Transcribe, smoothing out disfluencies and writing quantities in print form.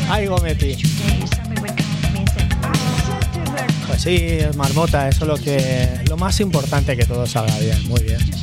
Ay, Gometi. Pues sí, Marmota, eso es lo más importante, que todo salga bien. Muy bien.